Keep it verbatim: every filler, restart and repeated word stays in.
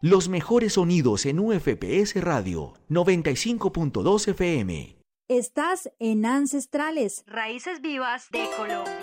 Los mejores sonidos en U F P S Radio noventa y cinco punto dos F M. Estás en Ancestrales, Raíces Vivas de Colombia.